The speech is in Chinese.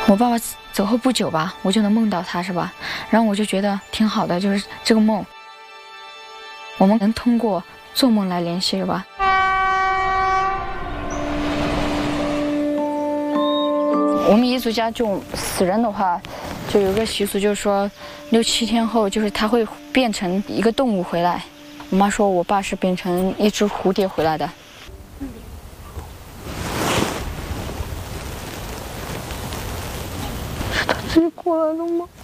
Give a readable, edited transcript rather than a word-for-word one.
我爸爸走后不久吧，我就能梦到他，是吧？然后我就觉得挺好的，就是这个梦，我们能通过做梦来联系，是吧？我们彝族家就死人的话，就有个习俗，就是说6、7天后，就是他会变成一个动物回来。我妈说我爸是变成一只蝴蝶回来的。是他自己过来的吗？